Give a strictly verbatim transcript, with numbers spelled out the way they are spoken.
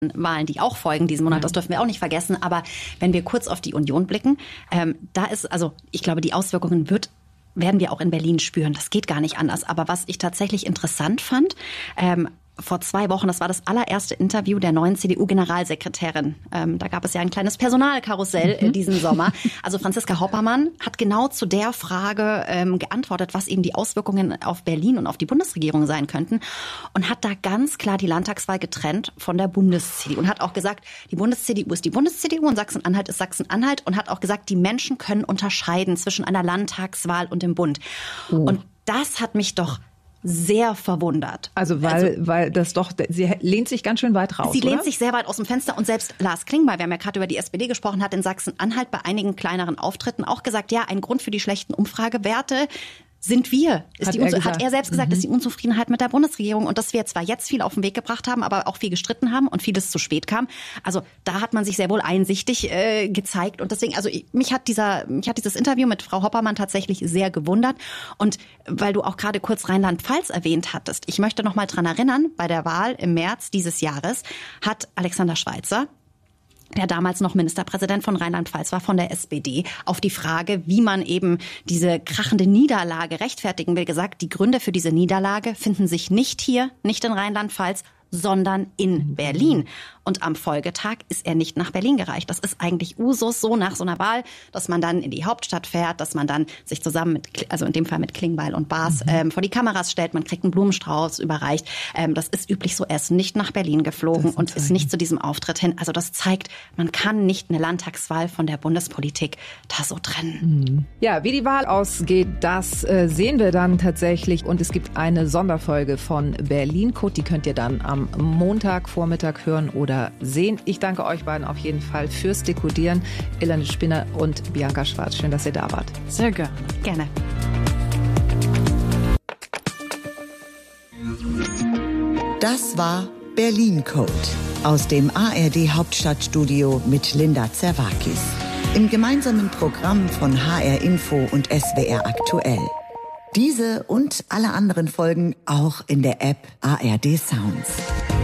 Wahlen, die auch folgen diesen Monat, das dürfen wir auch nicht vergessen. Aber wenn wir kurz auf die Union blicken, ähm, da ist, also ich glaube, die Auswirkungen wird werden wir auch in Berlin spüren. Das geht gar nicht anders. Aber was ich tatsächlich interessant fand, ähm, vor zwei Wochen, das war das allererste Interview der neuen C D U-Generalsekretärin. Ähm, da gab es ja ein kleines Personalkarussell mhm. diesen Sommer. Also Franziska Hoppermann hat genau zu der Frage ähm, geantwortet, was eben die Auswirkungen auf Berlin und auf die Bundesregierung sein könnten. Und hat da ganz klar die Landtagswahl getrennt von der Bundes-C D U. Und hat auch gesagt, die Bundes-C D U ist die Bundes-C D U und Sachsen-Anhalt ist Sachsen-Anhalt. Und hat auch gesagt, die Menschen können unterscheiden zwischen einer Landtagswahl und dem Bund. Oh. Und das hat mich doch sehr verwundert. Also weil, also, weil das doch, sie lehnt sich ganz schön weit raus, Sie oder? lehnt sich sehr weit aus dem Fenster und selbst Lars Klingbeil, wir haben ja gerade über die S P D gesprochen, hat in Sachsen-Anhalt bei einigen kleineren Auftritten auch gesagt, ja, ein Grund für die schlechten Umfragewerte sind wir. Ist hat, die er hat er selbst gesagt, mhm. ist die Unzufriedenheit mit der Bundesregierung und dass wir zwar jetzt viel auf den Weg gebracht haben, aber auch viel gestritten haben und vieles zu spät kam. Also da hat man sich sehr wohl einsichtig äh, gezeigt und deswegen, also ich, mich hat dieser, mich hat dieses Interview mit Frau Hoppermann tatsächlich sehr gewundert und weil du auch gerade kurz Rheinland-Pfalz erwähnt hattest, ich möchte noch mal dran erinnern, bei der Wahl im März dieses Jahres hat Alexander Schweitzer, der damals noch Ministerpräsident von Rheinland-Pfalz war, von der S P D, auf die Frage, wie man eben diese krachende Niederlage rechtfertigen will, gesagt, die Gründe für diese Niederlage finden sich nicht hier, nicht in Rheinland-Pfalz, sondern in Berlin. Und am Folgetag ist er nicht nach Berlin gereist. Das ist eigentlich Usus so nach so einer Wahl, dass man dann in die Hauptstadt fährt, dass man dann sich zusammen mit, also in dem Fall mit Klingbeil und Baas, mhm. ähm, vor die Kameras stellt. Man kriegt einen Blumenstrauß überreicht. Ähm, das ist üblich so. Er ist nicht nach Berlin geflogen und ist nicht zu diesem Auftritt hin. Also das zeigt, man kann nicht eine Landtagswahl von der Bundespolitik da so trennen. Mhm. Ja, wie die Wahl ausgeht, das äh, sehen wir dann tatsächlich. Und es gibt eine Sonderfolge von Berlin Code. Die könnt ihr dann am Montagvormittag hören oder sehen. Ich danke euch beiden auf jeden Fall fürs Dekodieren. Elena Spinner und Bianca Schwarz. Schön, dass ihr da wart. Sehr gerne. Gerne. Das war Berlin Code aus dem A R D Hauptstadtstudio mit Linda Zerwakis. Im gemeinsamen Programm von H R Info und S W R Aktuell. Diese und alle anderen Folgen auch in der App A R D Sounds.